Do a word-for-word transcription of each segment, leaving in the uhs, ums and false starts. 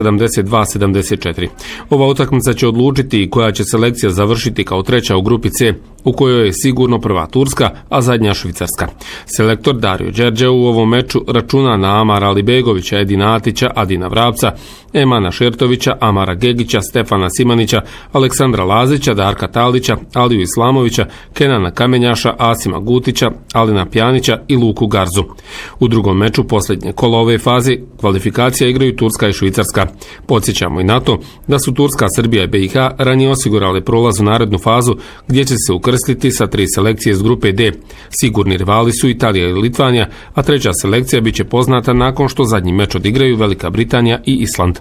sedamdeset dva sedamdeset četiri. Ova utakmica će odlučiti koja će selekcija završiti kao treća u grupi C, u kojoj je sigurno prva Turska, a zadnja Švicarska. Selektor Dario Đerđev u ovom meču računa na Amara Alibegovića, Edina Atića, Adina Vrapca, Emana Šertovića, Amara Gegića, Stefana Simanića, Aleksandra Lazića, Darka Talića, Aliju Islamovića, Kenana Kamenjaša, Asima Gutića, Alina Pjanića i Luku Garzu. U drugom meču posljednje kolo ove faze kvalifikacija igraju Turska i Švicarska. Podsjećamo i na to da su Turska, Srbija i B i H ranije osigurale prolaz u narednu fazu gdje će se ukrstiti sa tri selekcije iz grupe D. Sigurni rivali su Italija i Litvanija, a treća selekcija bit će poznata nakon što zadnji meč odigraju Velika Britanija i Island.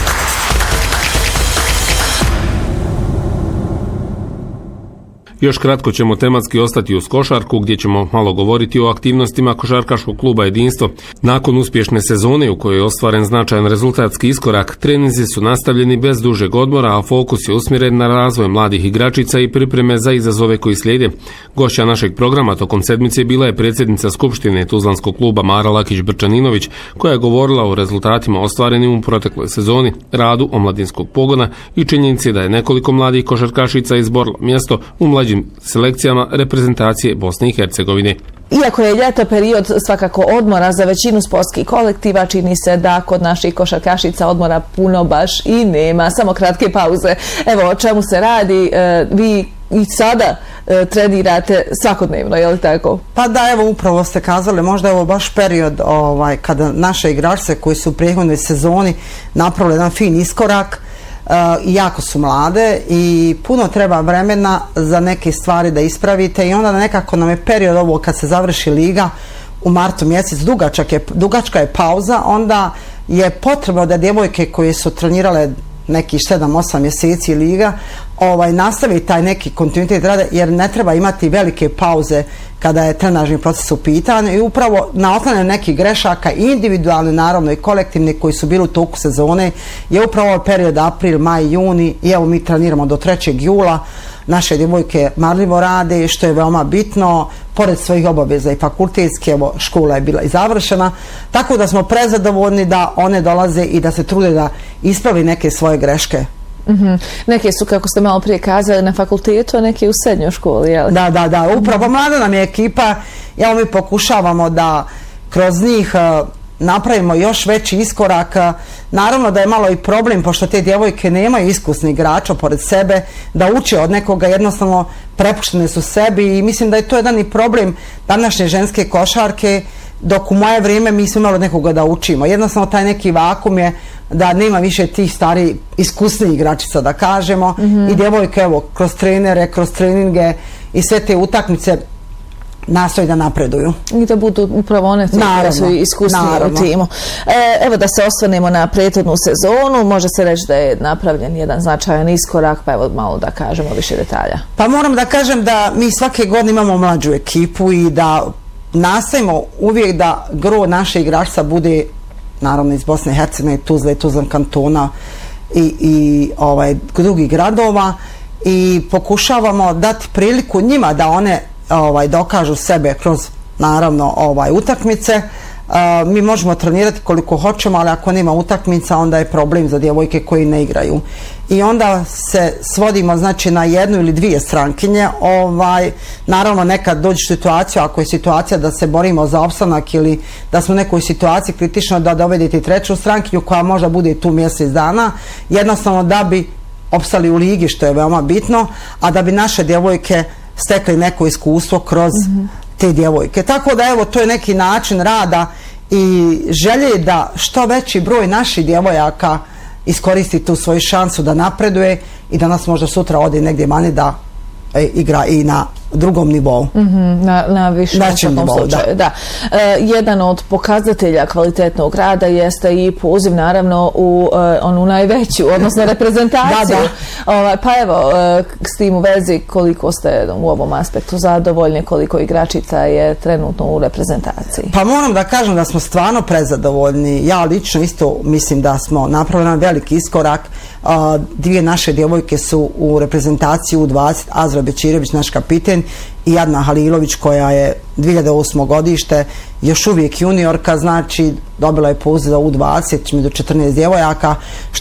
Još kratko ćemo tematski ostati uz košarku, gdje ćemo malo govoriti o aktivnostima košarkaškog kluba Jedinstvo. Nakon uspješne sezone u kojoj je ostvaren značajan rezultatski iskorak, treninzi su nastavljeni bez dužeg odmora, a fokus je usmjeren na razvoj mladih igračica i pripreme za izazove koji slijede. Gošća našeg programa tokom sedmice bila je predsjednica Skupštine Tuzlanskog kluba Mara Lakić-Brčaninović, koja je govorila o rezultatima ostvarenim u protekloj sezoni, radu omladinskog pogona i činjenici da je nekoliko mladih košarkašica izborilo mjesto u mlađim selekcijama reprezentacije Bosne i Hercegovine. Iako je ljeto period svakako odmora za većinu sportskih kolektiva, čini se da kod naših košarkašica odmora puno baš i nema, samo kratke pauze. Evo o čemu se radi, e, vi i sada e, trenirate svakodnevno, je li tako? Pa da, evo upravo ste kazali, možda je ovo baš period ovaj, kada naše igračice koji su u prethodnoj sezoni napravili jedan fin iskorak, Uh, jako su mlade i puno treba vremena za neke stvari da ispravite i onda nekako nam je period ovo kad se završi liga u martu mjesec, dugačak je, dugačka je pauza, onda je potrebno da djevojke koje su trenirale nekih sedam osam mjeseci liga ovaj, nastavi taj neki kontinuitet rada, jer ne treba imati velike pauze kada je trenažni proces u pitanju i upravo na otklanjanje nekih grešaka, individualni naravno i kolektivni koji su bili u toku sezone, je upravo ovaj period april, maj, juni i evo mi treniramo do trećeg jula. Naše djevojke marljivo rade, što je veoma bitno, pored svojih obaveza i fakultetske, evo škola je bila i završena, tako da smo prezadovoljni da one dolaze i da se trude da ispravi neke svoje greške. Mm-hmm. Neke su, kako ste malo prije kazali, na fakultetu, a neke u srednjoj školi, jel? Da, da, da, upravo mlada nam je ekipa, evo mi pokušavamo da kroz njih uh, napravimo još veći iskorak. Naravno da je malo i problem, pošto te djevojke nemaju iskusni igrača pored sebe, da uče od nekoga, jednostavno prepuštene su sebi i mislim da je to jedan i problem današnje ženske košarke, dok u moje vrijeme mi smo imali nekoga da učimo. Jednostavno taj neki vakum je da nema više tih stari iskusnih igračica, da kažemo, mm-hmm. i djevojke evo kroz trenere, kroz treninge i sve te utakmice nastoji da napreduju. I da budu upravo one koje su iskusnije u timu. E, evo da se osvrnemo na prethodnu sezonu, može se reći da je napravljen jedan značajan iskorak, pa evo malo da kažemo više detalja. Pa moram da kažem da mi svake godine imamo mlađu ekipu i da nastavimo uvijek da gro naše igrača bude naravno iz Bosne i Hercegovine, Tuzle, Tuzlan kantona i, i ovaj, drugih gradova i pokušavamo dati priliku njima da one ovaj, dokažu sebe kroz naravno ovaj, utakmice. Uh, mi možemo trenirati koliko hoćemo, ali ako nema utakmica onda je problem za djevojke koji ne igraju. I onda se svodimo znači na jednu ili dvije strankinje. Ovaj, naravno nekad dođe situaciju, ako je situacija da se borimo za opstanak ili da smo u nekoj situaciji kritično, da dovedete treću strankinju koja možda bude tu mjesec dana, jednostavno da bi opstali u ligi, što je veoma bitno, a da bi naše djevojke stekli neko iskustvo kroz mm-hmm. te djevojke. Tako da evo to je neki način rada i želje da što veći broj naših djevojaka iskoristi tu svoju šansu da napreduje i da nas možda sutra ode negdje manje da e, igra i na drugom nivou. Mm-hmm, na, na višem nivou, slučaju, da. da. E, jedan od pokazatelja kvalitetnog rada jeste i poziv naravno u e, onu najveću, odnosno reprezentaciju. da, da. Ovaj, pa evo, e, s tim u vezi koliko ste u ovom aspektu zadovoljni, koliko igračica je trenutno u reprezentaciji? Pa moram da kažem da smo stvarno prezadovoljni. Ja lično isto mislim da smo napravili jedan veliki iskorak. Uh, dvije naše djevojke su u reprezentaciji U dvadeset, Azra Bečirević, naš kapiten, i Adna Halilović koja je dvije hiljade osme godište, još uvijek juniorka, znači dobila je poziv za U dvadeset među četrnaest djevojaka, što